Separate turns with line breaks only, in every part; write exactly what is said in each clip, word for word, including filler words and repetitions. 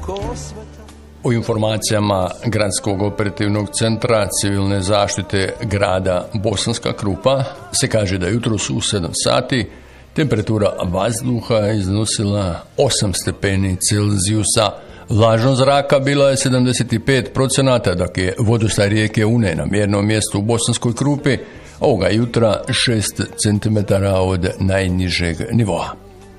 U informacijama Gradskog operativnog centra civilne zaštite grada Bosanska Krupa se kaže da jutros u sedam sati temperatura vazduha iznosila osam stepeni Celzijusa, vlažnost zraka bila je sedamdeset pet procenata, dok je vodostaj rijeke Une na mjernom mjestu u Bosanskoj Krupi ovoga jutra šest centimetara od najnižeg nivoa.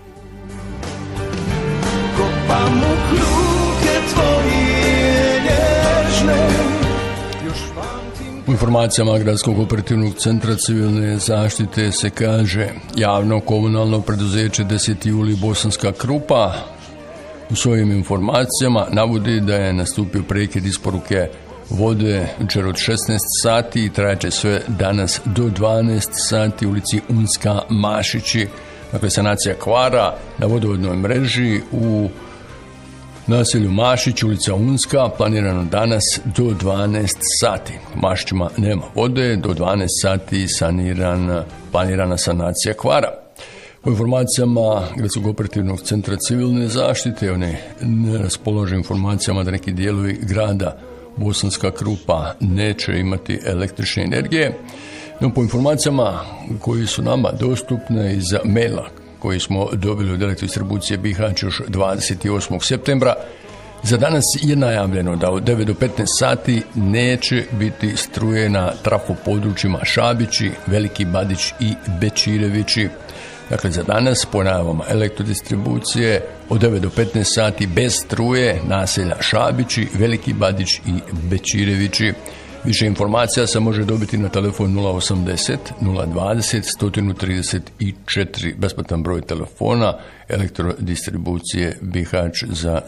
U informacijama Gradskog operativnog centra civilne zaštite se kaže javno komunalno preduzeće deseti juli Bosanska Krupa u svojim informacijama navodi da je nastupio prekid isporuke vode jučer od šesnaest sati i trajaće sve danas do dvanaest sati u ulici Unska Mašići. Dakle, sanacija kvara na vodovodnoj mreži u naselju Mašić, ulica Unska, planirano danas do dvanaest sati. U Mašićima nema vode, do dvanaest sati sanirana, planirana sanacija kvara. U informacijama Gradskog operativnog centra civilne zaštite, one ne raspolože informacijama da neki dijelovi grada Bosanska Krupa neće imati električne energije, no po informacijama koji su nama dostupne iz maila koji smo dobili od elektrodistribucije Bihać još dvadeset osmog septembra, za danas je najavljeno da od devet do petnaest sati neće biti struje na trafo područjima Šabići, Veliki Badić i Bečirevići. Dakle, za danas po najavama elektrodistribucije od devet do petnaest sati bez struje naselja Šabići, Veliki Badić i Bečirevići. Više informacija se može dobiti na telefon nula osamdeset nula dvadeset sto trideset četiri, besplatan broj telefona elektrodistribucije Bihać za